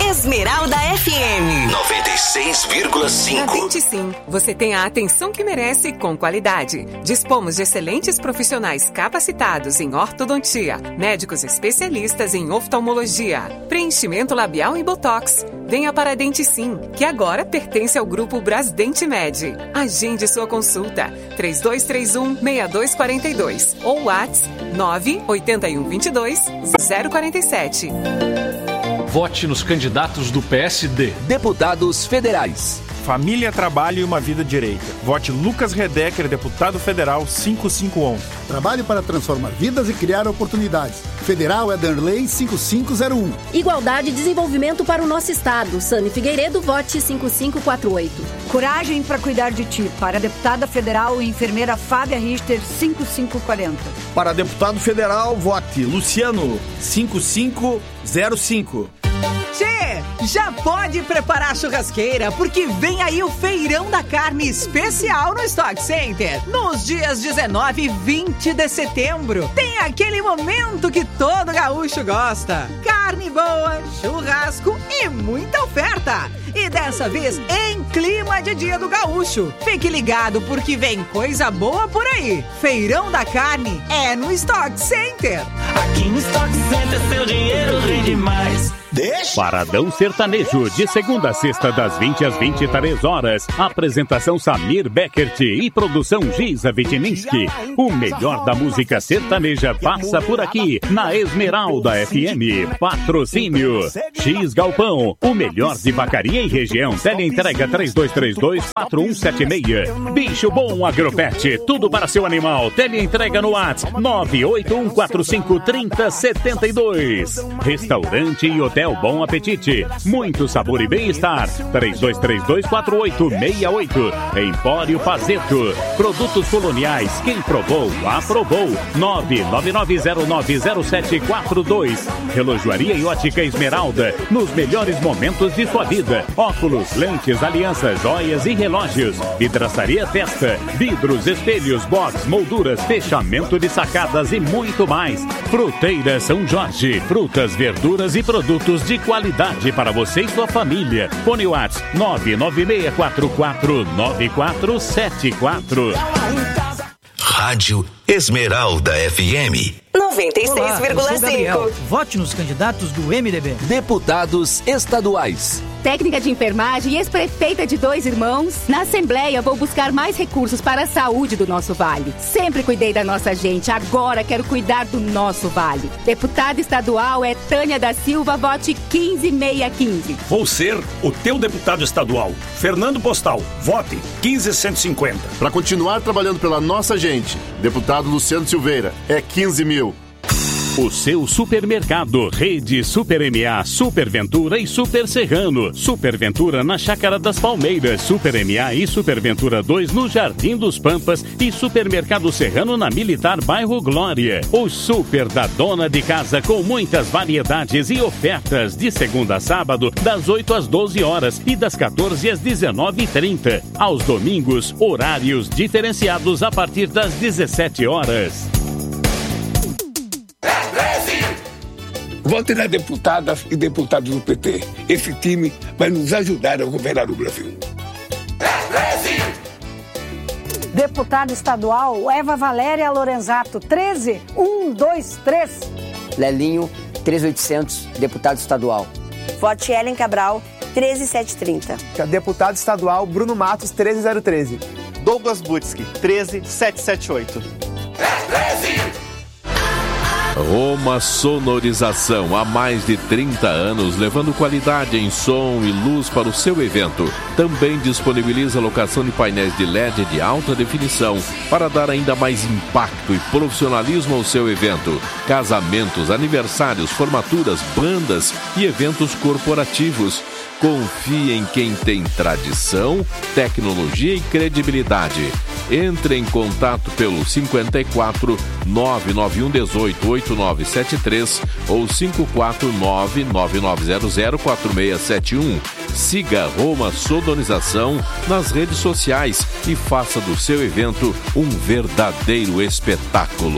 Esmeralda FM 96,5. Na Dente Sim, você tem a atenção que merece com qualidade. Dispomos de excelentes profissionais capacitados em ortodontia, médicos especialistas em oftalmologia, preenchimento labial e botox. Venha para a Dente Sim, que agora pertence ao grupo Brasdente Med. Agende sua consulta 3231-6242 ou WhatsApp 98122-047. Vote nos candidatos do PSD. Deputados federais. Família, Trabalho e uma Vida Direita. Vote Lucas Redecker, deputado federal 5511. Trabalho para transformar vidas e criar oportunidades. Federal Ederlei 5501. Igualdade e desenvolvimento para o nosso estado. Sani Figueiredo, vote 5548. Coragem para cuidar de ti. Para a deputada federal e enfermeira Fábia Richter 5540. Para deputado federal, vote Luciano 5505. Tchê, já pode preparar a churrasqueira, porque vem aí o Feirão da Carne especial no Stock Center. Nos dias 19 e 20 de setembro. Tem aquele momento que todo gaúcho gosta. Carne boa, churrasco e muita oferta. E dessa vez em clima de Dia do Gaúcho. Fique ligado, porque vem coisa boa por aí. Feirão da Carne é no Stock Center. Aqui no Stock Center seu dinheiro rende mais. Paradão Sertanejo, de segunda a sexta, das 20 às 23 horas. Apresentação Samir Beckert e produção Giza Vitininski. O melhor da música sertaneja passa por aqui, na Esmeralda FM. Patrocínio X Galpão, o melhor de Vacaria e região. Teleentrega 3232-4176. Bicho Bom Agropet, tudo para seu animal. Teleentrega no WhatsApp 981453072. Restaurante e Hotel Bom Apetite, muito sabor e bem-estar. 3232-4868. Empório Pazeto, produtos coloniais, quem provou, aprovou. 999090742. Relojoaria e Ótica Esmeralda, nos melhores momentos de sua vida. Óculos, lentes, alianças, joias e relógios. Vidraçaria Testa, vidros, espelhos, box, molduras, fechamento de sacadas e muito mais. Fruteira São Jorge, frutas, verduras e produtos de qualidade para você e sua família. Fone WhatsApp 996449474. Rádio Esmeralda FM 96,5. Vote nos candidatos do MDB. Deputados estaduais. Técnica de enfermagem e ex-prefeita de 2 Irmãos. Na Assembleia vou buscar mais recursos para a saúde do nosso vale. Sempre cuidei da nossa gente, agora quero cuidar do nosso vale. Deputada estadual é Tânia da Silva, vote 15615. Vou ser o teu deputado estadual, Fernando Postal, vote 15150. Para continuar trabalhando pela nossa gente, deputado Luciano Silveira, é 15.000. O seu supermercado, Rede Super MA, Super Ventura e Super Serrano. Super Ventura na Chácara das Palmeiras, Super MA e Super Ventura 2 no Jardim dos Pampas e Supermercado Serrano na Militar Bairro Glória. O Super da Dona de Casa, com muitas variedades e ofertas, de segunda a sábado, das 8 às 12 horas e das 14 às 19h30. Aos domingos, horários diferenciados a partir das 17 horas. Vote na deputada e deputados do PT. Esse time vai nos ajudar a governar o Brasil. Deputada estadual Eva Valéria Lorenzato 13123. Lelinho 3800, deputado estadual. Vote Ellen Cabral 13730. Deputado estadual Bruno Matos 13013. Douglas Butsky 13778. Roma Sonorização, há mais de 30 anos, levando qualidade em som e luz para o seu evento. Também disponibiliza a locação de painéis de LED de alta definição para dar ainda mais impacto e profissionalismo ao seu evento. Casamentos, aniversários, formaturas, bandas e eventos corporativos. Confie em quem tem tradição, tecnologia e credibilidade. Entre em contato pelo 54 991 18 8973 ou 549 9900 4671. Siga Roma Sonorização nas redes sociais e faça do seu evento um verdadeiro espetáculo.